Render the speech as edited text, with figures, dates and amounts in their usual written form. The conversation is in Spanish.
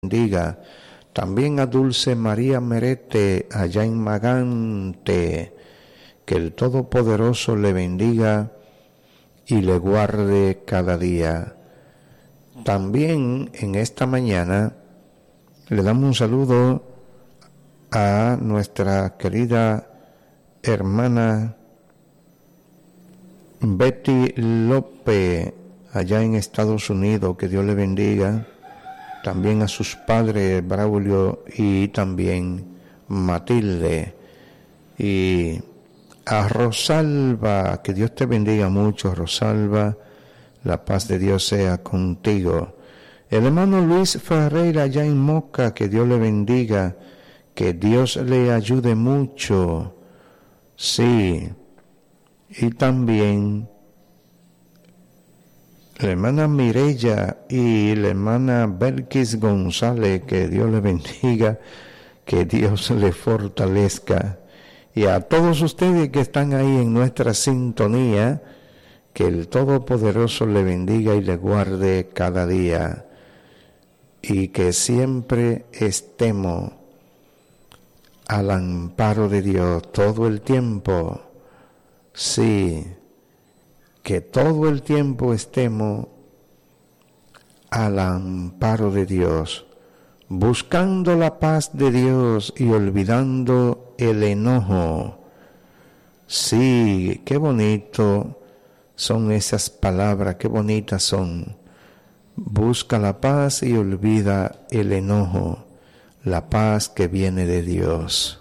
bendiga. También a Dulce María Merete, allá en Magante, que el Todopoderoso le bendiga y le guarde cada día. También en esta mañana le damos un saludo a nuestra querida hermana Betty López, allá en Estados Unidos, que Dios le bendiga. También a sus padres, Braulio y también Matilde. Y a Rosalba, que Dios te bendiga mucho, Rosalba. La paz de Dios sea contigo. El hermano Luis Ferreira, allá en Moca, que Dios le bendiga. Que Dios le ayude mucho. Sí. Y también la hermana Mireya y la hermana Belkis González, que Dios le bendiga, que Dios le fortalezca. Y a todos ustedes que están ahí en nuestra sintonía, que el Todopoderoso le bendiga y le guarde cada día. Y que siempre estemos al amparo de Dios todo el tiempo. Sí. Que todo el tiempo estemos al amparo de Dios, buscando la paz de Dios y olvidando el enojo. Sí, qué bonito son esas palabras, qué bonitas son. Busca la paz y olvida el enojo, la paz que viene de Dios.